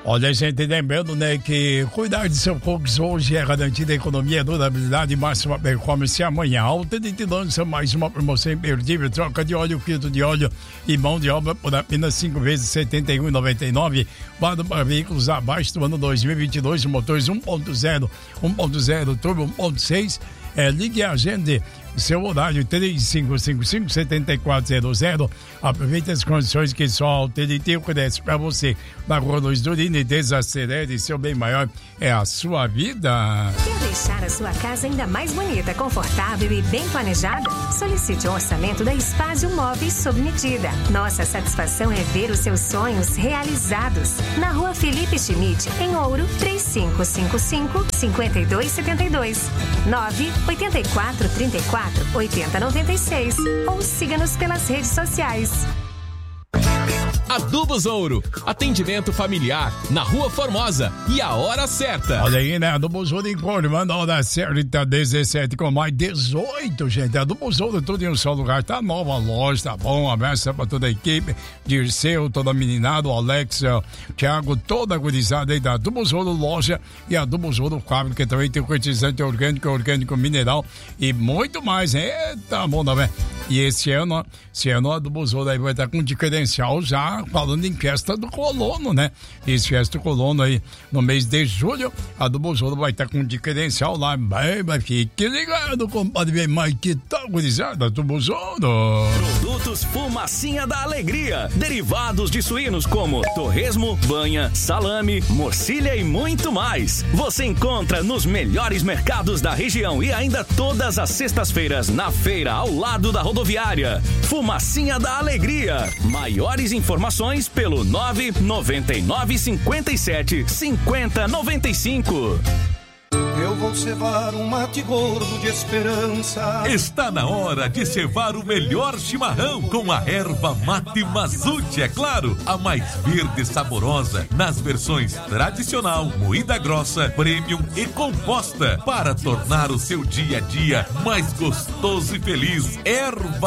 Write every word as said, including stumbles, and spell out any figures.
Olha, gente, lembrando, né, que cuidar de seu Focus hoje é garantir a economia, durabilidade e máxima performance. Amanhã, Alta de lança mais uma promoção imperdível, troca de óleo, quilo de óleo e mão de obra por apenas cinco vezes setenta e um reais e noventa e nove centavos. Para veículos abaixo do ano dois mil e vinte e dois, motores um ponto zero, um ponto zero turbo, um ponto seis. É, ligue a agende seu horário três cinco cinco cinco, sete quatro zero zero. Aproveite as condições que só a Alterity oferece para você. Na Rua Luiz Durini, desacelere, seu bem maior é a sua vida. Quer deixar a sua casa ainda mais bonita, confortável e bem planejada? Solicite um orçamento da Espásio Móveis sob medida. Nossa satisfação é ver os seus sonhos realizados. Na Rua Felipe Schmidt, em Ouro, três cinco cinco cinco, cinco dois sete dois, nove oito quatro três quatro oito zero nove seis ou siga-nos pelas redes sociais. Adubos Ouro, atendimento familiar na Rua Formosa e a hora certa. Olha aí, né? Adubos Ouro informando a hora certa, dezessete com mais dezoito, gente. Adubos Ouro, tudo em um só lugar. Tá nova loja, tá bom? Um abraço pra toda a equipe. Dirceu, toda a meninada, o Alex, o Thiago, toda a gurizada aí da Adubos Ouro Loja e Adubos Ouro Fábrica, que também tem o fertilizante orgânico, orgânico mineral e muito mais. Eita, bom, não é? E esse ano, esse ano a Adubos Ouro aí vai estar com diferencial já falando em festa do colono, né? Esse festa do colono aí no mês de julho, a Adubos Ouro vai estar com diferencial lá. Bem, mas fique ligado, compadre, bem mais que tal, gurizada, Adubos Ouro. Produtos Fumacinha da Alegria, derivados de suínos como torresmo, banha, salame, morcilha e muito mais. Você encontra nos melhores mercados da região e ainda todas as sextas-feiras na feira ao lado da rodoviária. Fumacinha da Alegria. Maiores informações pelo nove nove nove cinco sete cinco zero nove cinco. Eu vou cevar um mate gordo de esperança. Está na hora de cevar o melhor chimarrão com a erva mate Mazute, é claro, a mais verde e saborosa nas versões tradicional, moída grossa, premium e composta para tornar o seu dia a dia mais gostoso e feliz. Erva